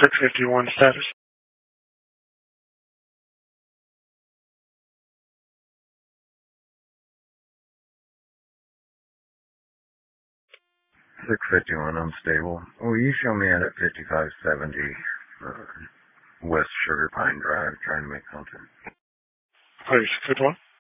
651 status. 651, unstable. Will you show me at 5570 West Sugar Pine Drive, trying to make contact? Sorry, 651?